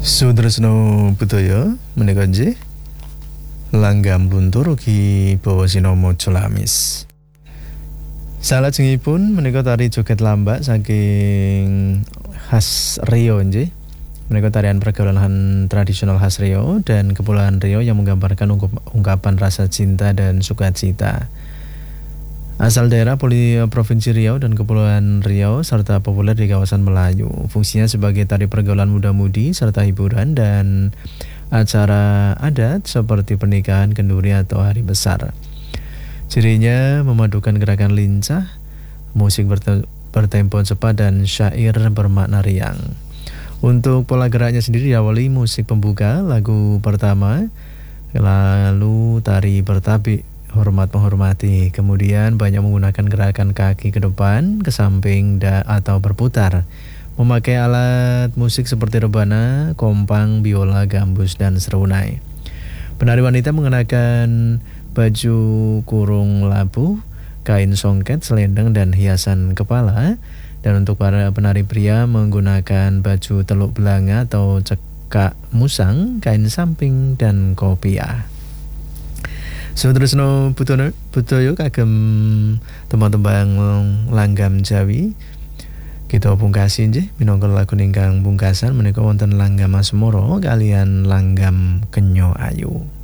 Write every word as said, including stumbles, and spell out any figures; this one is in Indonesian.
Sutresno budaya menika nggih langgam luntur ugi bawa sinama Jolamis. Salajengipun menika tari joget lambak saking khas Riau nggih. Menika tarian pergaulan tradisional khas Riau dan Kepulauan Riau yang menggambarkan ungkap- ungkapan rasa cinta dan sukacita. Asal daerah Poli Provinsi Riau dan Kepulauan Riau serta populer di kawasan Melayu. Fungsinya sebagai tari pergaulan muda-mudi serta hiburan dan acara adat seperti pernikahan, kenduri atau hari besar. Cirinya memadukan gerakan lincah, musik berte- bertempo cepat dan syair bermakna riang. Untuk pola geraknya sendiri diawali musik pembuka, lagu pertama, lalu tari bertabik hormat menghormati, kemudian banyak menggunakan gerakan kaki ke depan, ke samping, da, atau berputar, memakai alat musik seperti rebana, kompang, biola, gambus, dan serunai. Penari wanita mengenakan baju kurung labu, kain songket, selendang, dan hiasan kepala. Dan untuk para penari pria menggunakan baju teluk belanga atau cekak musang, kain samping, dan kopiah. Sutresno budaya budaya kagem tembang-tembang langgam Jawi. Kita pungkasi nggih minangka lagu ingkang pungkasan menika wonten langgam Asmara kaliyan langgam Kenya Ayu.